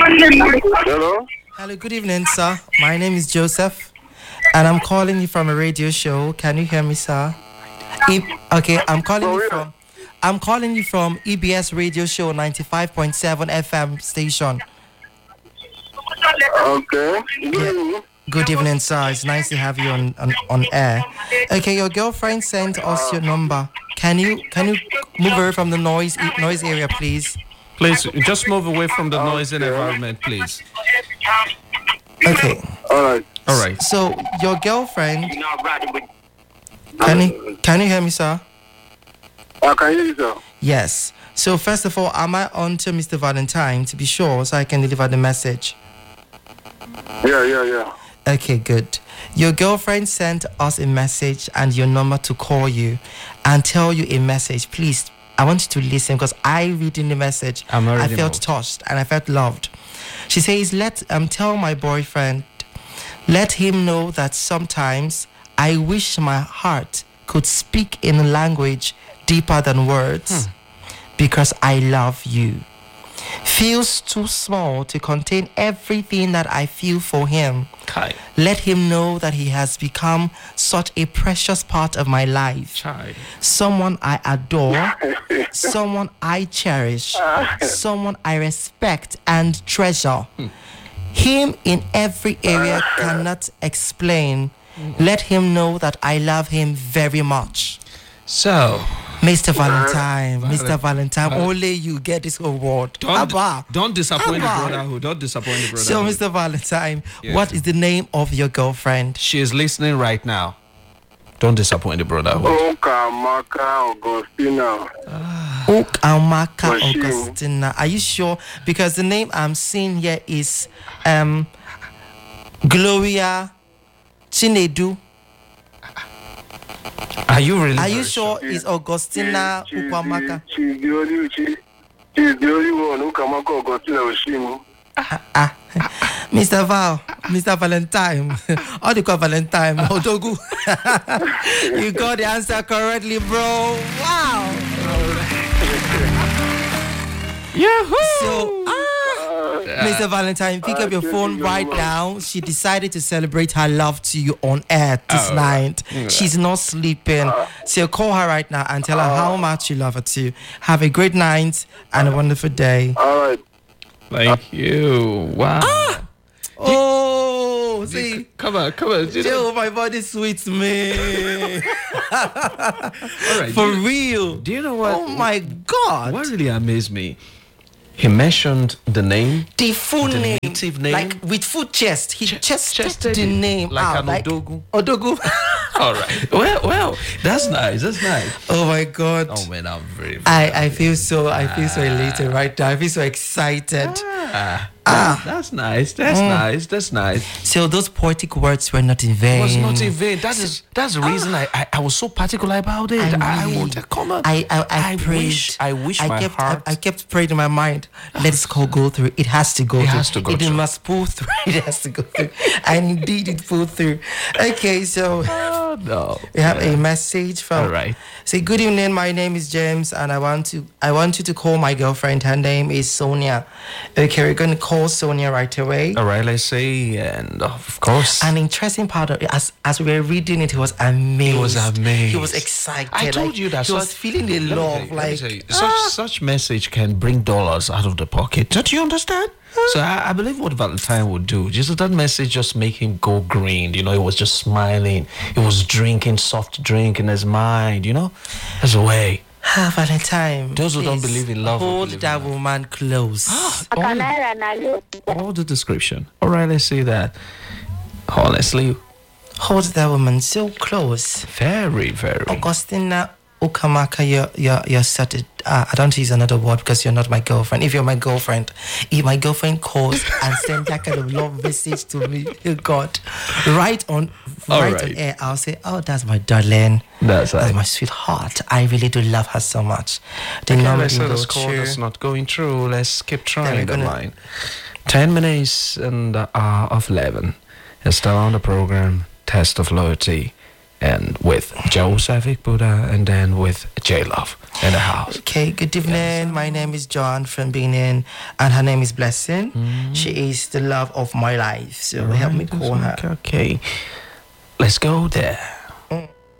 Hello? Hello, good evening, sir. My name is Joseph, and I'm calling you from a radio show. Can you hear me, sir? Okay, I'm calling you from EBS radio show 95.7 FM station. Okay. Yeah. Good evening, sir. It's nice to have you on air. Okay, your girlfriend sent us your number. Can you move away from the noise area, please? Please, just move away from the noise and environment, please. Okay. All right. So your girlfriend. Can you hear me, sir? I can hear you, sir. Yes. So first of all, am I on to Mr. Valentine to be sure, so I can deliver the message? Yeah. Okay, good. Your girlfriend sent us a message and your number to call you and tell you a message. Please, I want you to listen because I read in the message. I felt touched and I felt loved. She says, tell my boyfriend, let him know that sometimes I wish my heart could speak in a language deeper than words because I love you. Feels too small to contain everything that I feel for him. Kai. Let him know that he has become such a precious part of my life. Chai. Someone I adore, someone I cherish, someone I respect and treasure. Him in every area cannot explain. Let him know that I love him very much. So, Mr. Valentine, only you get this award. Don't disappoint the brotherhood. Don't disappoint the brotherhood. So, Mr. Valentine, What is the name of your girlfriend? She is listening right now. Don't disappoint the brotherhood. Ukamaka Augustina. Ukamaka Augustina. Are you sure? Because the name I'm seeing here is Gloria Chinedu. Are you really? Are you sure it's Augustina Ukamaka? She's the only one. Ukamaka Augustina Oshimu. Mr. Valentine, all they call Valentine, Odogu. You got the answer correctly, bro. Wow. Yahoo! So, Mr. Valentine, pick up your phone right now. She decided to celebrate her love to you on air this night. She's not sleeping. So call her right now and tell her how much you love her too. Have a great night and a wonderful day. All right. Thank you. Wow. See. Come on. Joe, my body sweets me. All right. For real. Do you know what? Oh my God. What really amazed me? He mentioned the name. The full name. Native name. Like with full chest. He chested the name like out. An Like Odogu. Odogu. All right. Well, that's nice. Oh my God. Oh man, I'm very I feel so elated right now. I feel so excited. That's nice. That's nice. So those poetic words were not in vain. It was not in vain. That's the reason I was so particular about it. I wanted to come on. I prayed. I wish my heart. I kept praying in my mind. Let this call go through. It has to go through. It must pull through. It has to go through. And indeed it pulled through. Okay, so no. We have a message from. All right. Say, good evening. My name is James, and I want you to call my girlfriend. Her name is Sonia. Okay, we're going to call Sonia right away. All right, let's see, and of course, an interesting part of it, as we were reading it, he was amazed. He was excited. I told you that he was feeling the love. Such message can bring dollars out of the pocket. Don't you understand? So I believe what Valentine would do, just that message just make him go green. You know, he was just smiling. He was drinking soft drink in his mind. You know, that's the way. Valentine. Those who don't believe in love, hold that woman close. All the description. All right, let's see that. Honestly, hold that woman so close. Very, very. Augustina Ukamaka, you're certain. I don't use another word because you're not my girlfriend. If you're my girlfriend, if my girlfriend calls and sends that kind of love message to me, God, right on air, I'll say, oh, that's my darling. That's my sweetheart. I really do love her so much. Let's call that's not going through. Let's keep trying the line. 10 minutes and the hour of 11. It's still on the program, Test of Loyalty. and with Joseph Buddha, and then with J Love in the house. Okay, good evening. Yes. My name is John from Benin, and her name is Blessing. She is the love of my life, so help me call her. Okay, let's go there.